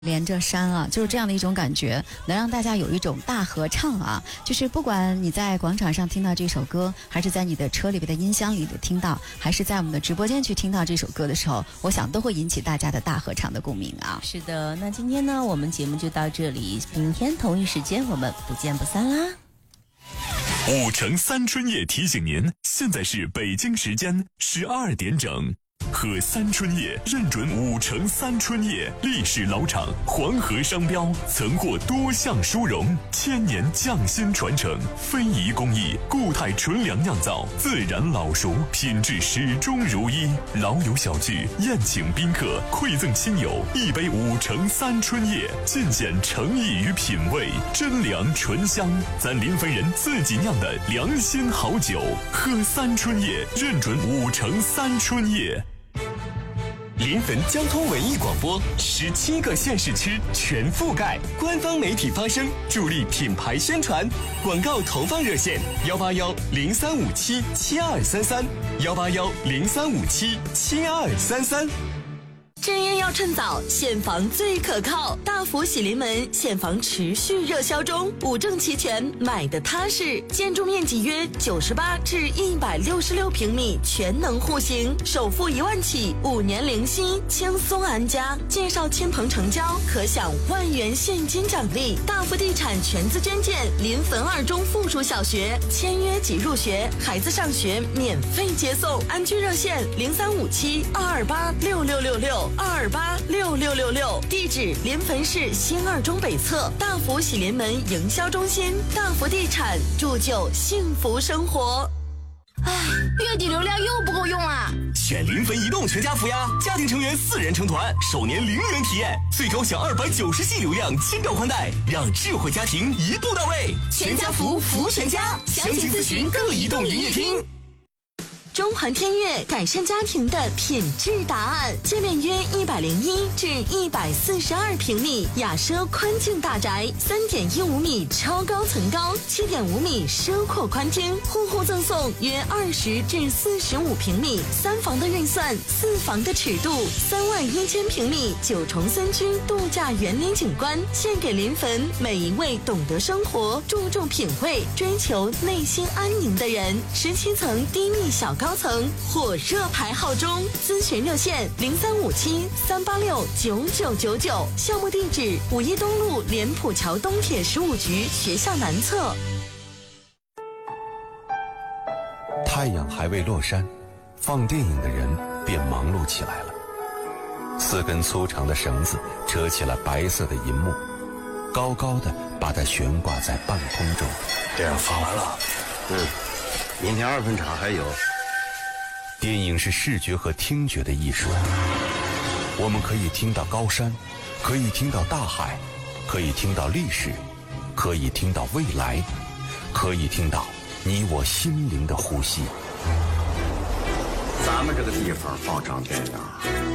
连着山啊，就是这样的一种感觉，能让大家有一种大合唱啊。就是不管你在广场上听到这首歌，还是在你的车里边的音箱里听到，还是在我们的直播间去听到这首歌的时候，我想都会引起大家的大合唱的共鸣啊。 是的，那今天呢，我们节目就到这里，明天同一时间我们不见不散啦。 5城3春夜提醒您，现在是北京时间12点整。和3春夜认准5城3春夜，历史老厂，黄河商标，曾获多项殊荣，1000年匠心传承，非遗工艺，固态纯粮酿造，自然老熟，品质始终如一。老友小聚，宴请宾客，馈赠亲友，一杯5城3春夜，尽显诚意与品味，真粮醇香，咱临汾人自己酿的良心好酒。喝3春夜，认准5城3春夜。 临汾交通文艺广播，17个县市区全覆盖，官方媒体发声，助力品牌宣传。广告投放热线181-0357-7233，181-0357-7233。 正业要趁早，现房最可靠。大福喜临门现房持续热销中，5证齐全，买的踏实。建筑面积约98至166平米，全能户型，首付1万起，5年零息，轻松安家。介绍亲朋成交，可享1万元现金奖励。大福地产全资捐建临汾2中附属小学，签约即入学，孩子上学免费接送。安居热线0357-228-6666。228-6666，地址临汾市新2中北侧大福喜临门营销中心。大福地产，铸就幸福生活。 唉，月底流量又不够用啊！ 选临汾移动全家福呀，家庭成员4人成团，首年0元体验，最高享290G 流量，轻độ宽带，让智慧家庭一步到位。全家福，福全家，详情咨询各移动营业厅。 中环天悦改善家庭的品质答案，界面约101至142平米，雅奢宽净大宅，3.15米超高层高，7.5米奢阔宽厅，户户赠送约20至45平米，3房的预算，4房的尺度，31000平米9重3居度假园林景观，献给临汾每一位懂得生活、注重品味、追求内心安宁的人。17层低密小高层火热排号中，咨询热线0357-386-9999，项目地址5一东路莲浦桥东铁15局学校南侧。 太阳还未落山，放电影的人便忙碌起来了。4根粗长的绳子扯起了白色的银幕，高高的把它悬挂在半空中。 这样放完了，明天2分场还有。 电影是视觉和听觉的艺术，我们可以听到高山，可以听到大海，可以听到历史，可以听到未来，可以听到你我心灵的呼吸。 咱们这个地方放场电影